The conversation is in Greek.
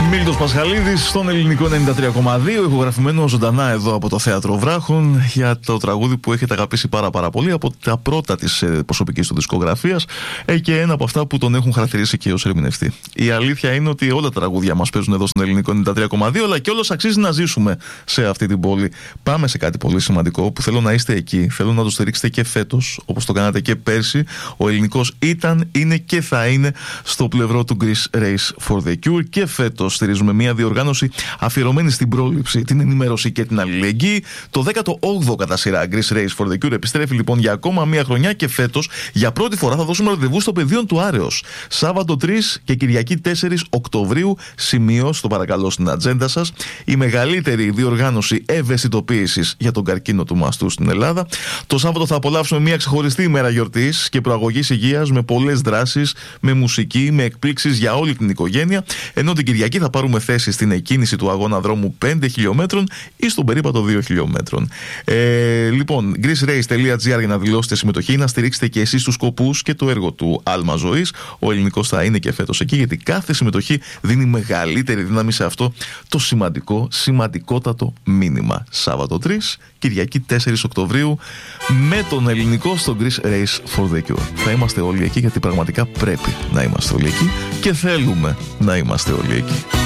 Μίλτος Πασχαλίδης στον ελληνικό 93,2, ηχογραφημένο ζωντανά εδώ από το Θέατρο Βράχων, για το τραγούδι που έχετε αγαπήσει πάρα πολύ από τα πρώτα της προσωπικής του δισκογραφίας και ένα από αυτά που τον έχουν χαρακτηρίσει και ως ερμηνευτή. Η αλήθεια είναι ότι όλα τα τραγούδια μας παίζουν εδώ στον ελληνικό 93,2, αλλά και όλος αξίζει να ζήσουμε σε αυτή την πόλη. Πάμε σε κάτι πολύ σημαντικό που θέλω να είστε εκεί, θέλω να το στηρίξετε και φέτος, όπως το κάνατε και πέρσι. Ο ελληνικός ήταν, είναι και θα είναι στο πλευρό του Greece Race for the Cure, και φέτος στηρίζουμε μια διοργάνωση αφιερωμένη στην πρόληψη, την ενημέρωση και την αλληλεγγύη. Το 18ο κατά σειρά Greece Race for the Cure επιστρέφει λοιπόν για ακόμα μια χρονιά, και φέτος για πρώτη φορά θα δώσουμε ραντεβού στο πεδίο του Άρεως. Σάββατο 3 και Κυριακή 4 Οκτωβρίου. Σημείως το παρακαλώ στην ατζέντα σας. Η μεγαλύτερη διοργάνωση ευαισθητοποίησης για τον καρκίνο του μαστού στην Ελλάδα. Το Σάββατο θα απολαύσουμε μια ξεχωριστή ημέρα γιορτής και προαγωγής υγείας με πολλές δράσεις, με μουσική, με εκπλήξεις για όλη την οικογένεια. Ενώ την Κυριακή θα πάρουμε θέση στην εκκίνηση του αγώνα δρόμου 5 χιλιόμετρων ή στον περίπατο 2 χιλιόμετρων. Λοιπόν, greecerace.gr για να δηλώσετε συμμετοχή, να στηρίξετε και εσείς τους σκοπούς και το έργο του Άλμα Ζωής. Ο ελληνικός θα είναι και φέτος εκεί, γιατί κάθε συμμετοχή δίνει μεγαλύτερη δύναμη σε αυτό το σημαντικότατο μήνυμα. Σάββατο 3, Κυριακή 4 Οκτωβρίου, με τον ελληνικό στο Greece Race for the Cure. Θα είμαστε όλοι εκεί, γιατί πραγματικά πρέπει να είμαστε όλοι εκεί και θέλουμε να είμαστε όλοι εκεί.